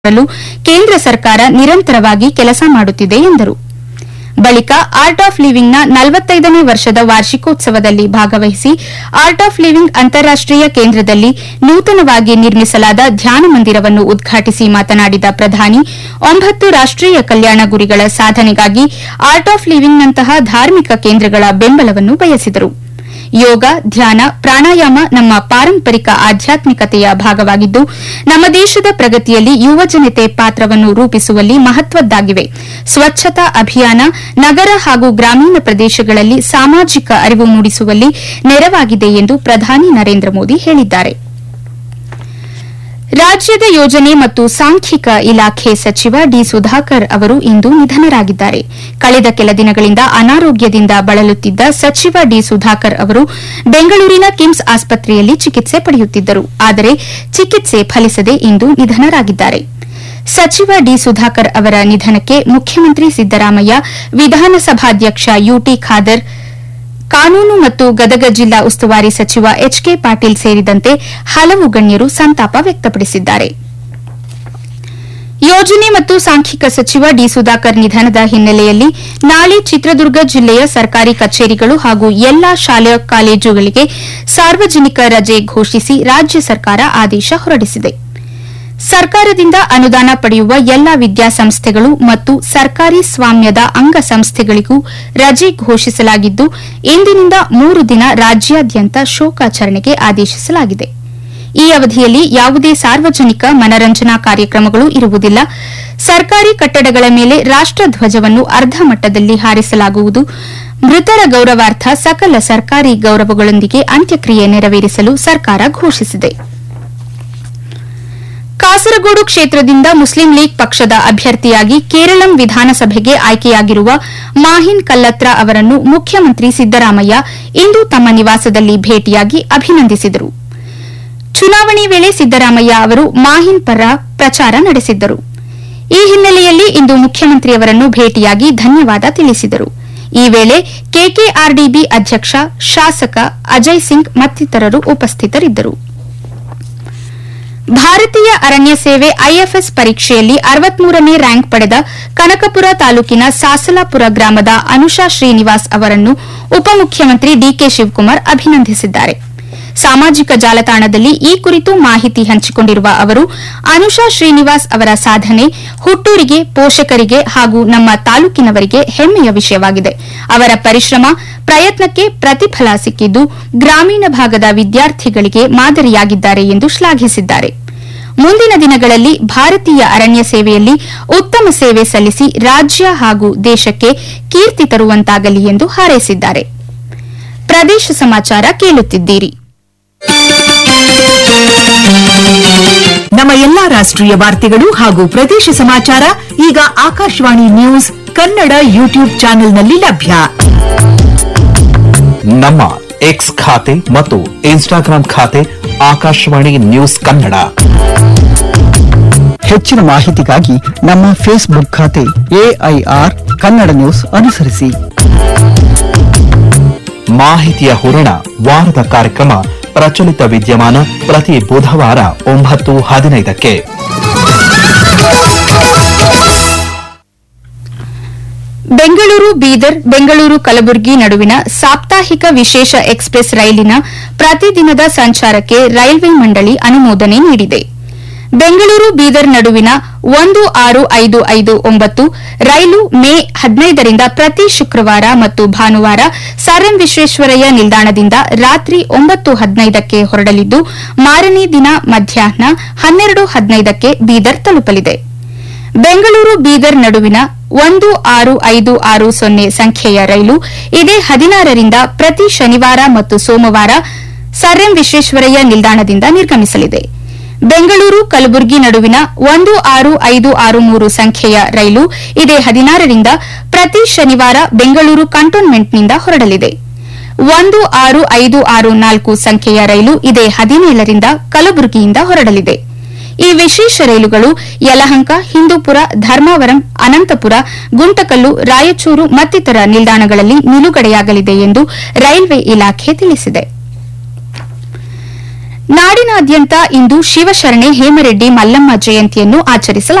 ಮಾಡಲು ಕೇಂದ್ರ ಸರ್ಕಾರ ನಿರಂತರವಾಗಿ ಕೆಲಸ ಮಾಡುತ್ತಿದೆ ಎಂದರು. ಬಳಿಕ ಆರ್ಟ್ ಆಫ್ ಲಿವಿಂಗ್ನ 45ನೇ ವರ್ಷದ ವಾರ್ಷಿಕೋತ್ಸವದಲ್ಲಿ ಭಾಗವಹಿಸಿ ಆರ್ಟ್ ಆಫ್ ಲಿವಿಂಗ್ ಅಂತಾರಾಷ್ಟೀಯ ಕೇಂದ್ರದಲ್ಲಿ ನೂತನವಾಗಿ ನಿರ್ಮಿಸಲಾದ ಧ್ಯಾನ ಮಂದಿರವನ್ನು ಉದ್ಘಾಟಿಸಿ ಮಾತನಾಡಿದ ಪ್ರಧಾನಿ 9 ರಾಷ್ಟೀಯ ಕಲ್ಯಾಣ ಗುರಿಗಳ ಸಾಧನೆಗಾಗಿ ಆರ್ಟ್ ಆಫ್ ಲಿವಿಂಗ್ನಂತಹ ಧಾರ್ಮಿಕ ಕೇಂದ್ರಗಳ ಬೆಂಬಲವನ್ನು ಬಯಸಿದರು. ಯೋಗ, ಧ್ಯಾನ, ಪ್ರಾಣಾಯಾಮ ನಮ್ಮ ಪಾರಂಪರಿಕ ಆಧ್ಯಾತ್ಮಿಕತೆಯ ಭಾಗವಾಗಿದ್ದು ನಮ್ಮ ದೇಶದ ಪ್ರಗತಿಯಲ್ಲಿ ಯುವಜನತೆ ಪಾತ್ರವನ್ನು ರೂಪಿಸುವಲ್ಲಿ ಮಹತ್ವದ್ದಾಗಿವೆ. ಸ್ವಚ್ಛತಾ ಅಭಿಯಾನ ನಗರ ಹಾಗೂ ಗ್ರಾಮೀಣ ಪ್ರದೇಶಗಳಲ್ಲಿ ಸಾಮಾಜಿಕ ಅರಿವು ಮೂಡಿಸುವಲ್ಲಿ ನೆರವಾಗಿದೆ ಎಂದು ಪ್ರಧಾನಿ ನರೇಂದ್ರ ಮೋದಿ ಹೇಳಿದ್ದಾರೆ. ರಾಜ್ಯದ ಯೋಜನೆ ಮತ್ತು ಸಾಂಖ್ಯಿಕ ಇಲಾಖೆ ಸಚಿವ ಡಿ. ಸುಧಾಕರ್ ಅವರು ಇಂದು ನಿಧನರಾಗಿದ್ದಾರೆ. ಕಳೆದ ಕೆಲ ದಿನಗಳಿಂದ ಅನಾರೋಗ್ಯದಿಂದ ಬಳಲುತ್ತಿದ್ದ ಸಚಿವ ಡಿ. ಸುಧಾಕರ್ ಅವರು ಬೆಂಗಳೂರಿನ ಕಿಮ್ಸ್ ಆಸ್ಪತ್ರೆಯಲ್ಲಿ ಚಿಕಿತ್ಸೆ ಪಡೆಯುತ್ತಿದ್ದರು. ಆದರೆ ಚಿಕಿತ್ಸೆ ಫಲಿಸದೆ ಇಂದು ನಿಧನರಾಗಿದ್ದಾರೆ. ಸಚಿವ ಡಿ. ಸುಧಾಕರ್ ಅವರ ನಿಧನಕ್ಕೆ ಮುಖ್ಯಮಂತ್ರಿ ಸಿದ್ದರಾಮಯ್ಯ, ವಿಧಾನಸಭಾಧ್ಯಕ್ಷ ಯುಟಿ ಖಾದರ್, ಕಾನೂನು ಮತ್ತು ಗದಗ ಜಿಲ್ಲಾ ಉಸ್ತುವಾರಿ ಸಚಿವ ಎಚ್ಕೆ ಪಾಟೀಲ್ ಸೇರಿದಂತೆ ಹಲವು ಗಣ್ಯರು ಸಂತಾಪ ವ್ಯಕ್ತಪಡಿಸಿದ್ದಾರೆ. ಯೋಜನೆ ಮತ್ತು ಸಾಂಖ್ಯಿಕ ಸಚಿವ ಡಿ. ಸುಧಾಕರ್ ನಿಧನದ ಹಿನ್ನೆಲೆಯಲ್ಲಿ ನಾಳೆ ಚಿತ್ರದುರ್ಗ ಜಿಲ್ಲೆಯ ಸರ್ಕಾರಿ ಕಚೇರಿಗಳು ಹಾಗೂ ಎಲ್ಲಾ ಶಾಲಾ ಕಾಲೇಜುಗಳಿಗೆ ಸಾರ್ವಜನಿಕ ರಜೆ ಘೋಷಿಸಿ ರಾಜ್ಯ ಸರ್ಕಾರ ಆದೇಶ ಹೊರಡಿಸಿದೆ. ಸರ್ಕಾರದಿಂದ ಅನುದಾನ ಪಡೆಯುವ ಎಲ್ಲಾ ವಿದ್ಯಾಸಂಸ್ಥೆಗಳು ಮತ್ತು ಸರ್ಕಾರಿ ಸ್ವಾಮ್ಯದ ಅಂಗಸಂಸ್ಥೆಗಳಿಗೂ ರಜೆ ಘೋಷಿಸಲಾಗಿದ್ದು ಇಂದಿನಿಂದ 3 ದಿನ ರಾಜ್ಯಾದ್ಯಂತ ಶೋಕಾಚರಣೆಗೆ ಆದೇಶಿಸಲಾಗಿದೆ. ಈ ಅವಧಿಯಲ್ಲಿ ಯಾವುದೇ ಸಾರ್ವಜನಿಕ ಮನರಂಜನಾ ಕಾರ್ಯಕ್ರಮಗಳು ಇರುವುದಿಲ್ಲ. ಸರ್ಕಾರಿ ಕಟ್ಟಡಗಳ ಮೇಲೆ ರಾಷ್ಟಧ್ವಜವನ್ನು ಅರ್ಧ ಮಟ್ಟದಲ್ಲಿ ಹಾರಿಸಲಾಗುವುದು. ಮೃತರ ಗೌರವಾರ್ಥ ಸಕಲ ಸರ್ಕಾರಿ ಗೌರವಗಳೊಂದಿಗೆ ಅಂತ್ಯಕ್ರಿಯೆ ನೆರವೇರಿಸಲು ಸರ್ಕಾರ ಘೋಷಿಸಿದೆ. ಕಾಸರಗೋಡು ಕ್ಷೇತ್ರದಿಂದ ಮುಸ್ಲಿಂ ಲೀಗ್ ಪಕ್ಷದ ಅಭ್ಯರ್ಥಿಯಾಗಿ ಕೇರಳಂ ವಿಧಾನಸಭೆಗೆ ಆಯ್ಕೆಯಾಗಿರುವ ಮಾಹಿನ್ ಕಲ್ಲತ್ರ ಅವರನ್ನು ಮುಖ್ಯಮಂತ್ರಿ ಸಿದ್ದರಾಮಯ್ಯ ಇಂದು ತಮ್ಮ ನಿವಾಸದಲ್ಲಿ ಭೇಟಿಯಾಗಿ ಅಭಿನಂದಿಸಿದರು. ಚುನಾವಣೆ ವೇಳೆ ಸಿದ್ದರಾಮಯ್ಯ ಅವರು ಮಾಹಿನ್ ಪರ ಪ್ರಚಾರ ನಡೆಸಿದ್ದರು. ಈ ಹಿನ್ನೆಲೆಯಲ್ಲಿ ಇಂದು ಮುಖ್ಯಮಂತ್ರಿಯವರನ್ನು ಭೇಟಿಯಾಗಿ ಧನ್ಯವಾದ ತಿಳಿಸಿದರು. ಈ ವೇಳೆ ಕೆಕೆಆರ್ಡಿಬಿ ಅಧ್ಯಕ್ಷ ಶಾಸಕ ಅಜಯ್ ಸಿಂಗ್ ಮತ್ತಿತರರು ಉಪಸ್ಥಿತರಿದ್ದರು. ಭಾರತೀಯ ಅರಣ್ಯ ಸೇವೆ ಐಎಫ್ಎಸ್ ಪರೀಕ್ಷೆಯಲ್ಲಿ 63ನೇ ರ್ಯಾಂಕ್ ಪಡೆದ ಕನಕಪುರ ತಾಲೂಕಿನ ಸಾಸಲಾಪುರ ಗ್ರಾಮದ ಅನುಷಾ ಶ್ರೀನಿವಾಸ್ ಅವರನ್ನು ಉಪಮುಖ್ಯಮಂತ್ರಿ ಡಿಕೆ ಶಿವಕುಮಾರ್ ಅಭಿನಂದಿಸಿದ್ದಾರೆ. ಸಾಮಾಜಿಕ ಜಾಲತಾಣದಲ್ಲಿ ಈ ಕುರಿತು ಮಾಹಿತಿ ಹಂಚಿಕೊಂಡಿರುವ ಅವರು, ಅನುಷಾ ಶ್ರೀನಿವಾಸ್ ಅವರ ಸಾಧನೆ ಹುಟ್ಟೂರಿಗೆ, ಪೋಷಕರಿಗೆ ಹಾಗೂ ನಮ್ಮ ತಾಲೂಕಿನವರಿಗೆ ಹೆಮ್ಮೆಯ ವಿಷಯವಾಗಿದೆ. ಅವರ ಪರಿಶ್ರಮ, ಪ್ರಯತ್ನಕ್ಕೆ ಪ್ರತಿಫಲ ಸಿಕ್ಕಿದ್ದು ಗ್ರಾಮೀಣ ಭಾಗದ ವಿದ್ಯಾರ್ಥಿಗಳಿಗೆ ಮಾದರಿಯಾಗಿದ್ದಾರೆ ಎಂದು ಶ್ಲಾಘಿಸಿದ್ದಾರೆ. ಮುಂದಿನ ದಿನಗಳಲ್ಲಿ ಭಾರತೀಯ ಅರಣ್ಯ ಸೇವೆಯಲ್ಲಿ ಉತ್ತಮ ಸೇವೆ ಸಲ್ಲಿಸಿ ರಾಜ್ಯ ಹಾಗೂ ದೇಶಕ್ಕೆ ಕೀರ್ತಿ ತರುವಂತಾಗಲಿ ಎಂದು ಹಾರೈಸಿದ್ದಾರೆ. ಪ್ರದೇಶ ಸಮಾಚಾರ ಕೇಳುತ್ತಿದ್ದೀರಿ. ನಮ್ಮ ಎಲ್ಲಾ ರಾಷ್ಟ್ರೀಯ ವಾರ್ತೆಗಳು ಹಾಗೂ ಪ್ರದೇಶ ಸಮಾಚಾರ ಈಗ ಆಕಾಶವಾಣಿ ನ್ಯೂಸ್ ಕನ್ನಡ ಯೂಟ್ಯೂಬ್ ಚಾನೆಲ್ನಲ್ಲಿ ಲಭ್ಯ. ನಮ್ಮ ಎಕ್ಸ್ ಖಾತೆ ಮತ್ತು ಇನ್ಸ್ಟಾಗ್ರಾಂ ಖಾತೆ ಆಕಾಶವಾಣಿ ನ್ಯೂಸ್ ಕನ್ನಡ. ಹೆಚ್ಚಿನ ಮಾಹಿತಿಗಾಗಿ ನಮ್ಮ ಫೇಸ್ಬುಕ್ ಖಾತೆ ಎಐಆರ್ ಕನ್ನಡ ನ್ಯೂಸ್ ಅನುಸರಿಸಿ. ಮಾಹಿತಿಯ ಹೂರಣ ವಾರದ ಕಾರ್ಯಕ್ರಮ ಪ್ರಚಲಿತ ವಿದ್ಯಮಾನ ಪ್ರತಿ ಬುಧವಾರ 9:15ಕ್ಕೆ. ಬೆಂಗಳೂರು ಬೀದರ್, ಬೆಂಗಳೂರು ಕಲಬುರಗಿ ನಡುವಿನ ಸಾಪ್ತಾಹಿಕ ವಿಶೇಷ ಎಕ್ಸ್ಪ್ರೆಸ್ ರೈಲಿನ ಪ್ರತಿದಿನದ ಸಂಚಾರಕ್ಕೆ ರೈಲ್ವೆ ಮಂಡಳಿ ಅನುಮೋದನೆ ನೀಡಿದೆ. ಬೆಂಗಳೂರು ಬೀದರ್ ನಡುವಿನ 16559 ರೈಲು ಮೇ 15ರಿಂದ ಪ್ರತಿ ಶುಕ್ರವಾರ ಮತ್ತು ಭಾನುವಾರ ಸರ್ ಎಂ ವಿಶ್ವೇಶ್ವರಯ್ಯ ನಿಲ್ದಾಣದಿಂದ ರಾತ್ರಿ 9:15ಕ್ಕೆ ಹೊರಡಲಿದ್ದು ಮಾರನೇ ದಿನ ಮಧ್ಯಾಹ್ನ 12:15ಕ್ಕೆ ಬೀದರ್ ತಲುಪಲಿದೆ. ಬೆಂಗಳೂರು ಬೀದರ್ ನಡುವಿನ 16560 ಸಂಖ್ಯೆಯ ರೈಲು ಇದೇ 16ರಿಂದ ಪ್ರತಿ ಶನಿವಾರ ಮತ್ತು ಸೋಮವಾರ ಸರ್ ಎಂ ವಿಶ್ವೇಶ್ವರಯ್ಯ ನಿಲ್ದಾಣದಿಂದ ನಿರ್ಗಮಿಸಲಿದೆ. ಬೆಂಗಳೂರು ಕಲಬುರಗಿ ನಡುವಿನ 16563 ಸಂಖ್ಯೆಯ ರೈಲು ಇದೇ 16ರಿಂದ ಪ್ರತಿ ಶನಿವಾರ ಬೆಂಗಳೂರು ಕಂಟೋನ್ಮೆಂಟ್ನಿಂದ ಹೊರಡಲಿದೆ. 16564 ಸಂಖ್ಯೆಯ ರೈಲು ಇದೇ 17ರಿಂದ ಕಲಬುರಗಿಯಿಂದ ಹೊರಡಲಿದೆ. ಈ ವಿಶೇಷ ರೈಲುಗಳು ಯಲಹಂಕ, ಹಿಂದೂಪುರ, ಧರ್ಮಾವರಂ, ಅನಂತಪುರ, ಗುಂಟಕಲ್ಲು, ರಾಯಚೂರು ಮತ್ತಿತರ ನಿಲ್ದಾಣಗಳಲ್ಲಿ ನಿಲುಗಡೆಯಾಗಲಿದೆ ಎಂದು ರೈಲ್ವೆ ಇಲಾಖೆ ತಿಳಿಸಿದೆ. ನಾಡಿನಾದ್ಯಂತ ಇಂದು ಶಿವಶರಣೆ ಹೇಮರೆಡ್ಡಿ ಮಲ್ಲಮ್ಮ ಜಯಂತಿಯನ್ನು ಆಚರಿಸಲಾಯಿತು.